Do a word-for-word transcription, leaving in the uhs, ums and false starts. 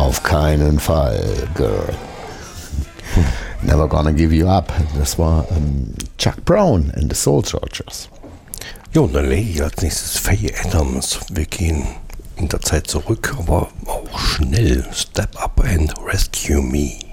Auf keinen Fall, Girl. Never Gonna Give You Up. Das war ähm, Chuck Brown and the Soul Searchers. Jo, dann lege ich als nächstes Faye Adams. Wir gehen in der Zeit zurück, aber auch schnell. Step Up and Rescue Me.